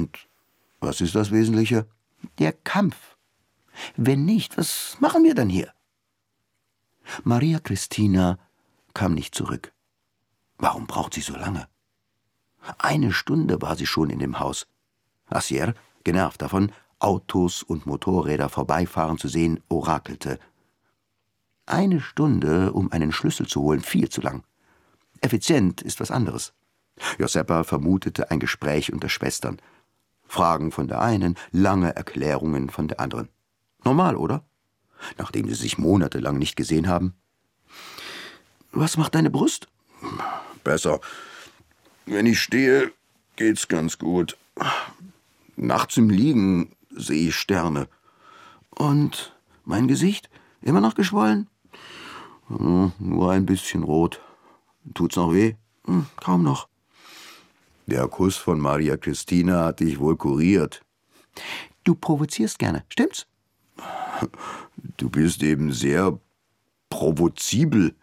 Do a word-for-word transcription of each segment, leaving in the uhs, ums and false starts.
Und was ist das Wesentliche? Der Kampf. Wenn nicht, was machen wir dann hier? Maria Christina kam nicht zurück. Warum braucht sie so lange? Eine Stunde war sie schon in dem Haus. Assier, genervt davon, Autos und Motorräder vorbeifahren zu sehen, orakelte. Eine Stunde, um einen Schlüssel zu holen, viel zu lang. Effizient ist was anderes. Josepha vermutete ein Gespräch unter Schwestern. Fragen von der einen, lange Erklärungen von der anderen. Normal, oder? Nachdem sie sich monatelang nicht gesehen haben. Was macht deine Brust? Besser. Wenn ich stehe, geht's ganz gut. Nachts im Liegen sehe ich Sterne. Und mein Gesicht? Immer noch geschwollen? Hm, nur ein bisschen rot. Tut's noch weh? Hm, kaum noch. Der Kuss von Maria Christina hat dich wohl kuriert. Du provozierst gerne, stimmt's? Du bist eben sehr provozibel.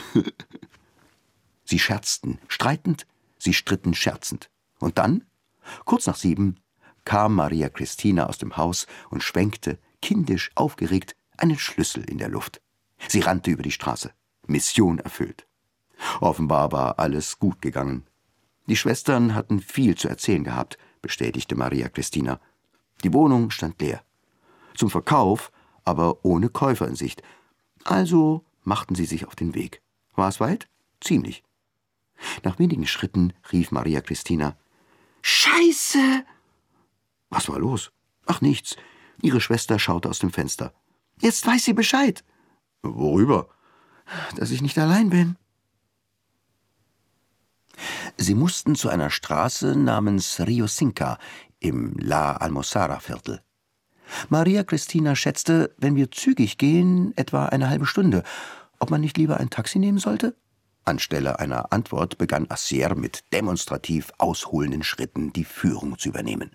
Sie scherzten, streitend, sie stritten scherzend. Und dann, kurz nach sieben, kam Maria Christina aus dem Haus und schwenkte, kindisch aufgeregt, einen Schlüssel in der Luft. Sie rannte über die Straße. Mission erfüllt. Offenbar war alles gut gegangen. Die Schwestern hatten viel zu erzählen gehabt, bestätigte Maria Christina. Die Wohnung stand leer. Zum Verkauf, aber ohne Käufer in Sicht. Also machten sie sich auf den Weg. War es weit? Ziemlich. Nach wenigen Schritten rief Maria Christina: »Scheiße!« Was war los? Ach, nichts. Ihre Schwester schaute aus dem Fenster. »Jetzt weiß sie Bescheid.« »Worüber?« »Dass ich nicht allein bin.« Sie mussten zu einer Straße namens Rio Cinca im La Almozara-Viertel. Maria Christina schätzte, wenn wir zügig gehen, etwa eine halbe Stunde. Ob man nicht lieber ein Taxi nehmen sollte? Anstelle einer Antwort begann Assier mit demonstrativ ausholenden Schritten die Führung zu übernehmen.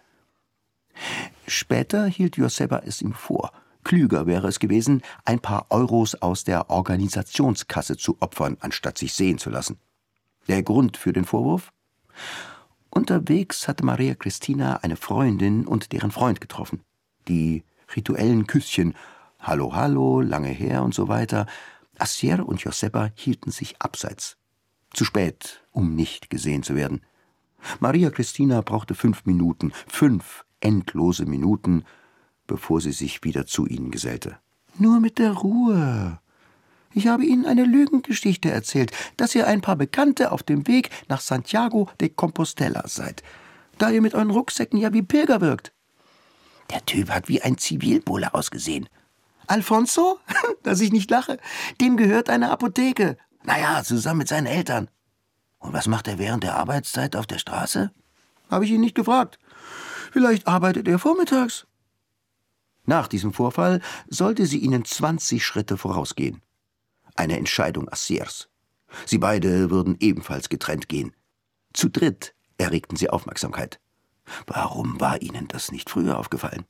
Später hielt Josepha es ihm vor. Klüger wäre es gewesen, ein paar Euros aus der Organisationskasse zu opfern, anstatt sich sehen zu lassen. Der Grund für den Vorwurf? Unterwegs hatte Maria Christina eine Freundin und deren Freund getroffen. Die rituellen Küsschen, Hallo, hallo, lange her und so weiter. Assier und Josepha hielten sich abseits. Zu spät, um nicht gesehen zu werden. Maria Christina brauchte fünf Minuten, fünf endlose Minuten, bevor sie sich wieder zu ihnen gesellte. »Nur mit der Ruhe. Ich habe Ihnen eine Lügengeschichte erzählt, dass ihr ein paar Bekannte auf dem Weg nach Santiago de Compostela seid, da ihr mit euren Rucksäcken ja wie Pilger wirkt.« »Der Typ hat wie ein Zivilbulle ausgesehen.« »Alfonso? Dass ich nicht lache. Dem gehört eine Apotheke. Naja, zusammen mit seinen Eltern.« »Und was macht er während der Arbeitszeit auf der Straße?« »Habe ich ihn nicht gefragt. Vielleicht arbeitet er vormittags.« Nach diesem Vorfall sollte sie ihnen zwanzig Schritte vorausgehen. Eine Entscheidung Assiers. Sie beide würden ebenfalls getrennt gehen. Zu dritt erregten sie Aufmerksamkeit. Warum war ihnen das nicht früher aufgefallen?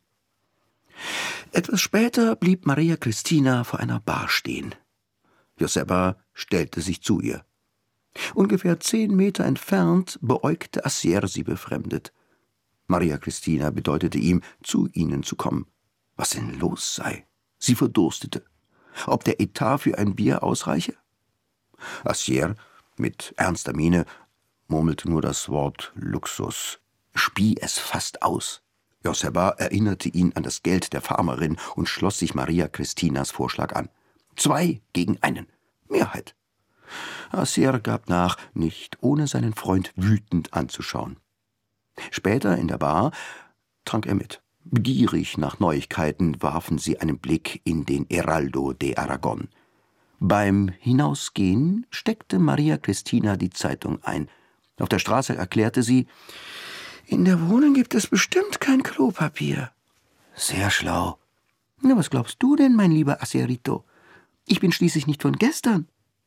Etwas später blieb Maria Christina vor einer Bar stehen. Josepha stellte sich zu ihr. Ungefähr zehn Meter entfernt beäugte Assier sie befremdet. Maria Christina bedeutete ihm, zu ihnen zu kommen. Was denn los sei? Sie verdurstete. Ob der Etat für ein Bier ausreiche? Assier, mit ernster Miene, murmelte nur das Wort Luxus, spie es fast aus. Josepha erinnerte ihn an das Geld der Farmerin und schloss sich Maria Christinas Vorschlag an. Zwei gegen einen. Mehrheit. Assier gab nach, nicht ohne seinen Freund wütend anzuschauen. Später in der Bar trank er mit. Gierig nach Neuigkeiten warfen sie einen Blick in den Heraldo de Aragon. Beim Hinausgehen steckte Maria Christina die Zeitung ein. Auf der Straße erklärte sie: »In der Wohnung gibt es bestimmt kein Klopapier.« »Sehr schlau.« »Na, was glaubst du denn, mein lieber Assierito? Ich bin schließlich nicht von gestern.«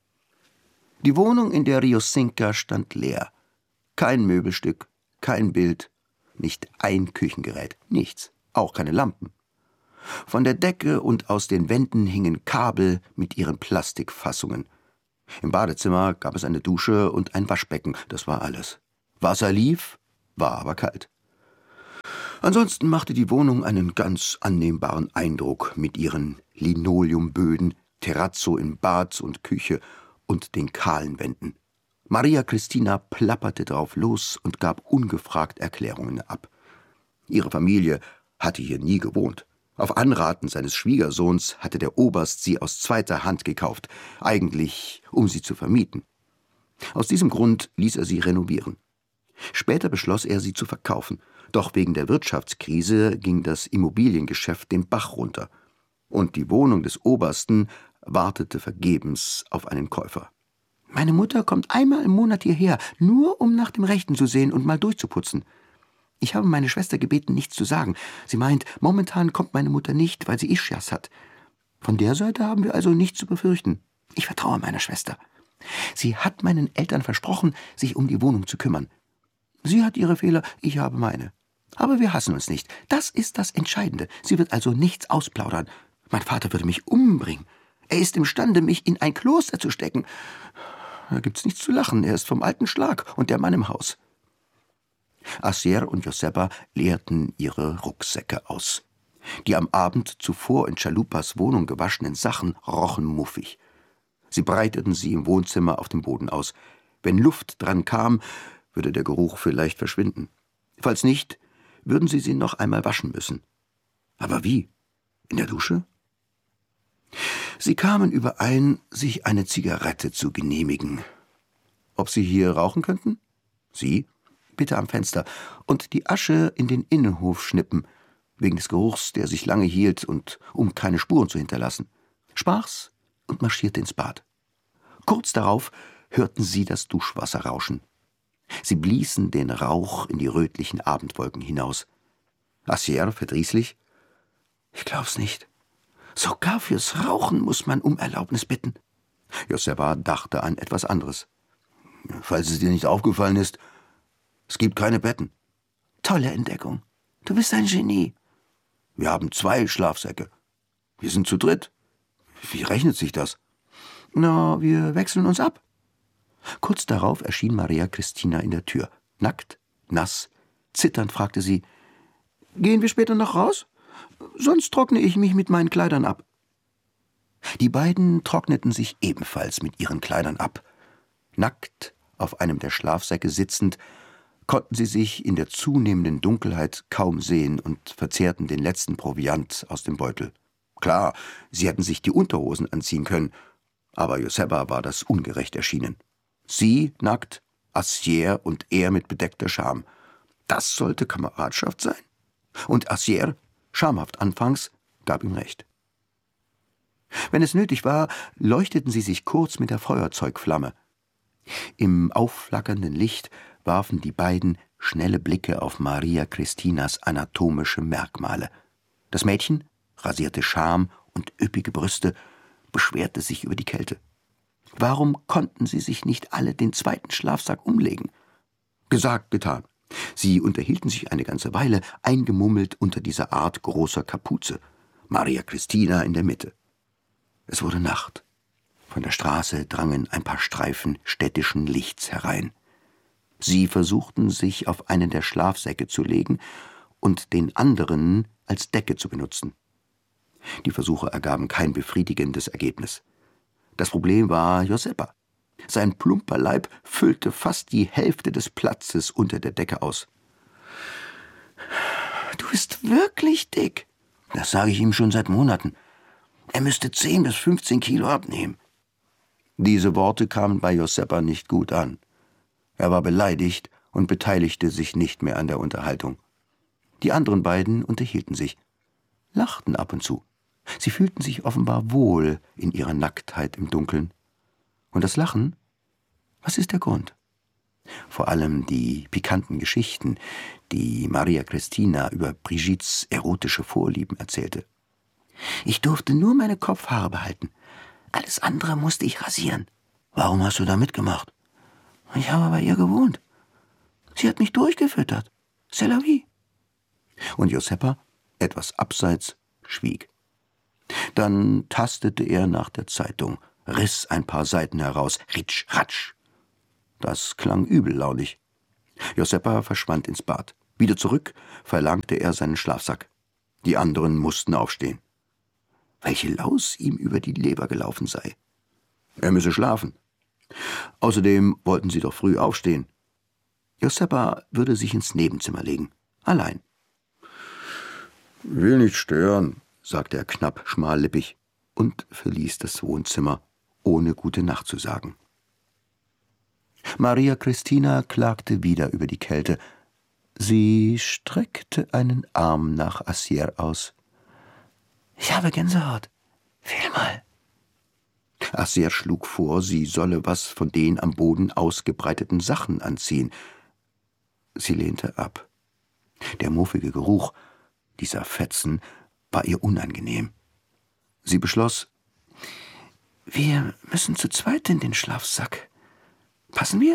Die Wohnung in der Rio Cinca stand leer. Kein Möbelstück, kein Bild, nicht ein Küchengerät, nichts, auch keine Lampen. Von der Decke und aus den Wänden hingen Kabel mit ihren Plastikfassungen. Im Badezimmer gab es eine Dusche und ein Waschbecken, das war alles. Wasser lief, war aber kalt. Ansonsten machte die Wohnung einen ganz annehmbaren Eindruck mit ihren Linoleumböden, Terrazzo in Bad und Küche und den kahlen Wänden. Maria Cristina plapperte drauf los und gab ungefragt Erklärungen ab. Ihre Familie hatte hier nie gewohnt. Auf Anraten seines Schwiegersohns hatte der Oberst sie aus zweiter Hand gekauft, eigentlich um sie zu vermieten. Aus diesem Grund ließ er sie renovieren. Später beschloss er, sie zu verkaufen, doch wegen der Wirtschaftskrise ging das Immobiliengeschäft den Bach runter, und die Wohnung des Obersten wartete vergebens auf einen Käufer. »Meine Mutter kommt einmal im Monat hierher, nur um nach dem Rechten zu sehen und mal durchzuputzen. Ich habe meine Schwester gebeten, nichts zu sagen. Sie meint, momentan kommt meine Mutter nicht, weil sie Ischias hat. Von der Seite haben wir also nichts zu befürchten. Ich vertraue meiner Schwester. Sie hat meinen Eltern versprochen, sich um die Wohnung zu kümmern. Sie hat ihre Fehler, ich habe meine. Aber wir hassen uns nicht. Das ist das Entscheidende. Sie wird also nichts ausplaudern. Mein Vater würde mich umbringen. Er ist imstande, mich in ein Kloster zu stecken. Da gibt's nichts zu lachen. Er ist vom alten Schlag und der Mann im Haus.« Assier und Josepa leerten ihre Rucksäcke aus. Die am Abend zuvor in Chalupas Wohnung gewaschenen Sachen rochen muffig. Sie breiteten sie im Wohnzimmer auf dem Boden aus. Wenn Luft dran kam, würde der Geruch vielleicht verschwinden. Falls nicht, würden sie sie noch einmal waschen müssen. Aber wie? In der Dusche? Sie kamen überein, sich eine Zigarette zu genehmigen. Ob sie hier rauchen könnten? Sie? Bitte am Fenster. Und die Asche in den Innenhof schnippen, wegen des Geruchs, der sich lange hielt und um keine Spuren zu hinterlassen. Sprach's und marschierte ins Bad. Kurz darauf hörten sie das Duschwasser rauschen. Sie bliesen den Rauch in die rötlichen Abendwolken hinaus. Assier verdrießlich: »Ich glaub's nicht. Sogar fürs Rauchen muss man um Erlaubnis bitten.« Josepa dachte an etwas anderes. »Falls es dir nicht aufgefallen ist, es gibt keine Betten.« »Tolle Entdeckung. Du bist ein Genie.« »Wir haben zwei Schlafsäcke. Wir sind zu dritt. Wie rechnet sich das?« »Na, wir wechseln uns ab.« Kurz darauf erschien Maria Cristina in der Tür. Nackt, nass, zitternd fragte sie: »Gehen wir später noch raus? Sonst trockne ich mich mit meinen Kleidern ab.« Die beiden trockneten sich ebenfalls mit ihren Kleidern ab. Nackt, auf einem der Schlafsäcke sitzend, konnten sie sich in der zunehmenden Dunkelheit kaum sehen und verzehrten den letzten Proviant aus dem Beutel. Klar, sie hätten sich die Unterhosen anziehen können, aber Josepa war das ungerecht erschienen. Sie nackt, Assier und er mit bedeckter Scham. Das sollte Kameradschaft sein? Und Assier, schamhaft anfangs, gab ihm recht. Wenn es nötig war, leuchteten sie sich kurz mit der Feuerzeugflamme. Im aufflackernden Licht warfen die beiden schnelle Blicke auf Maria Cristinas anatomische Merkmale. Das Mädchen, rasierte Scham und üppige Brüste, beschwerte sich über die Kälte. Warum konnten sie sich nicht alle den zweiten Schlafsack umlegen? Gesagt, getan. Sie unterhielten sich eine ganze Weile, eingemummelt unter dieser Art großer Kapuze. Maria Cristina in der Mitte. Es wurde Nacht. Von der Straße drangen ein paar Streifen städtischen Lichts herein. Sie versuchten, sich auf einen der Schlafsäcke zu legen und den anderen als Decke zu benutzen. Die Versuche ergaben kein befriedigendes Ergebnis. Das Problem war Josepa. Sein plumper Leib füllte fast die Hälfte des Platzes unter der Decke aus. »Du bist wirklich dick.« »Das sage ich ihm schon seit Monaten. Er müsste zehn bis fünfzehn Kilo abnehmen.« Diese Worte kamen bei Josepa nicht gut an. Er war beleidigt und beteiligte sich nicht mehr an der Unterhaltung. Die anderen beiden unterhielten sich, lachten ab und zu. Sie fühlten sich offenbar wohl in ihrer Nacktheit im Dunkeln. Und das Lachen? Was ist der Grund? Vor allem die pikanten Geschichten, die Maria Cristina über Brigittes erotische Vorlieben erzählte. »Ich durfte nur meine Kopfhaare behalten. Alles andere musste ich rasieren.« »Warum hast du da mitgemacht?« »Ich habe bei ihr gewohnt. Sie hat mich durchgefüttert. C'est la vie.« Und Josepa, etwas abseits, schwieg. Dann tastete er nach der Zeitung, riss ein paar Seiten heraus, ritsch, ratsch. Das klang übellaunig. Josepa verschwand ins Bad. Wieder zurück verlangte er seinen Schlafsack. Die anderen mussten aufstehen. Welche Laus ihm über die Leber gelaufen sei. Er müsse schlafen. Außerdem wollten sie doch früh aufstehen. Joseppa würde sich ins Nebenzimmer legen, allein. »Will nicht stören«, sagte er knapp, schmallippig und verließ das Wohnzimmer, ohne gute Nacht zu sagen. Maria Christina klagte wieder über die Kälte. Sie streckte einen Arm nach Assier aus. »Ich habe Gänsehaut. Fühl mal.« Assier schlug vor, sie solle was von den am Boden ausgebreiteten Sachen anziehen. Sie lehnte ab. Der muffige Geruch dieser Fetzen war ihr unangenehm. Sie beschloss, »Wir müssen zu zweit in den Schlafsack. Passen wir?«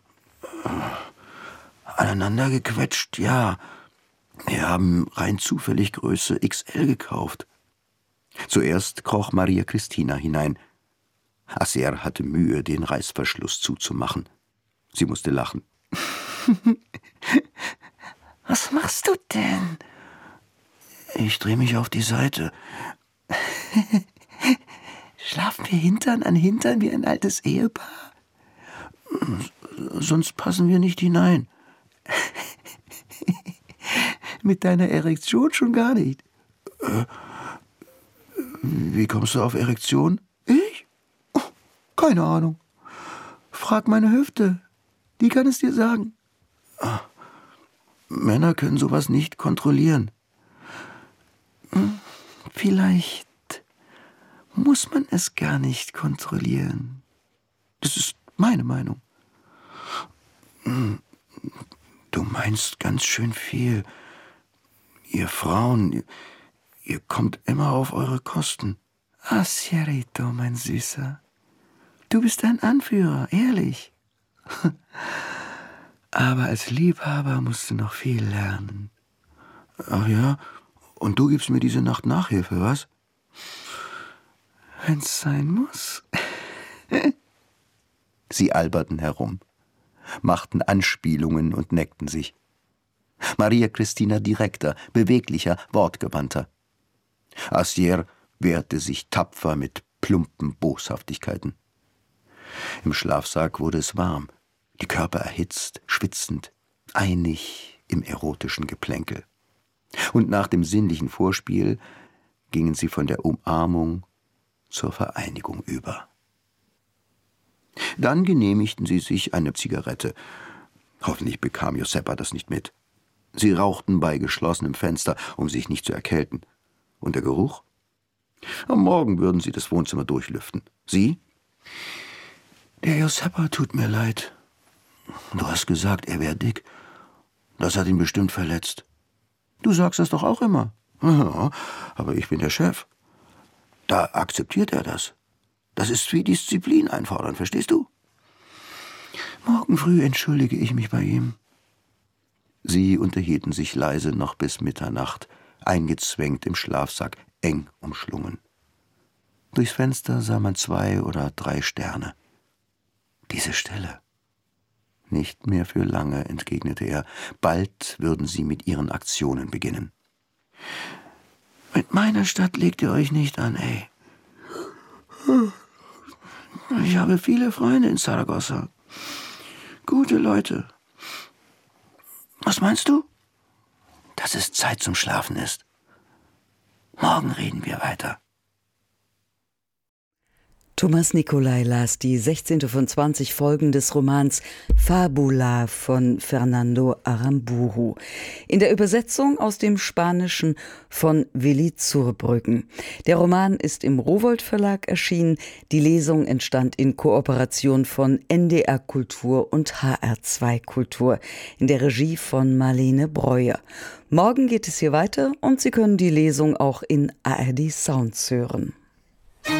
»Aneinander gequetscht, ja. Wir haben rein zufällig Größe X L gekauft.« Zuerst kroch Maria Christina hinein. Assier hatte Mühe, den Reißverschluss zuzumachen. Sie musste lachen. »Was machst du denn?« »Ich drehe mich auf die Seite.« »Schlafen wir Hintern an Hintern wie ein altes Ehepaar?« »Sonst passen wir nicht hinein.« »Mit deiner Erektion schon gar nicht.« äh, »Wie kommst du auf Erektion?« »Ich? Oh, keine Ahnung. Frag meine Hüfte. Die kann es dir sagen.« ah, »Männer können sowas nicht kontrollieren.« Hm, »Vielleicht muss man es gar nicht kontrollieren. Das ist meine Meinung.« »Hm, du meinst ganz schön viel. Ihr Frauen, ihr, ihr kommt immer auf eure Kosten.« »Assierito, mein Süßer. Du bist ein Anführer, ehrlich. Aber als Liebhaber musst du noch viel lernen.« »Ach ja? Und du gibst mir diese Nacht Nachhilfe, was?« »Wenn's sein muss.« Sie alberten herum, machten Anspielungen und neckten sich. Maria Christina direkter, beweglicher, wortgewandter. Assier wehrte sich tapfer mit plumpen Boshaftigkeiten. Im Schlafsack wurde es warm, die Körper erhitzt, schwitzend, einig im erotischen Geplänkel. Und nach dem sinnlichen Vorspiel gingen sie von der Umarmung zur Vereinigung über. Dann genehmigten sie sich eine Zigarette. Hoffentlich bekam Joseppa das nicht mit. Sie rauchten bei geschlossenem Fenster, um sich nicht zu erkälten. Und der Geruch? Am Morgen würden sie das Wohnzimmer durchlüften. Sie? »Der Joseppa tut mir leid. Du hast gesagt, er wäre dick. Das hat ihn bestimmt verletzt.« »Du sagst das doch auch immer.« »Ja, aber ich bin der Chef. Da akzeptiert er das. Das ist wie Disziplin einfordern, verstehst du?« »Morgen früh entschuldige ich mich bei ihm.« Sie unterhielten sich leise noch bis Mitternacht, eingezwängt im Schlafsack, eng umschlungen. Durchs Fenster sah man zwei oder drei Sterne. Diese Stille. »Nicht mehr für lange«, entgegnete er. »Bald würden sie mit ihren Aktionen beginnen.« »Mit meiner Stadt legt ihr euch nicht an, ey. Ich habe viele Freunde in Saragossa. Gute Leute. Was meinst du?« »Dass es Zeit zum Schlafen ist. Morgen reden wir weiter.« Thomas Nicolai las die sechzehnte von zwanzig Folgen des Romans Fabula von Fernando Aramburu in der Übersetzung aus dem Spanischen von Willi Zurbrüggen. Der Roman ist im Rowohlt Verlag erschienen. Die Lesung entstand in Kooperation von N D R Kultur und H R zwei Kultur in der Regie von Marlene Breuer. Morgen geht es hier weiter und Sie können die Lesung auch in A R D Sounds hören.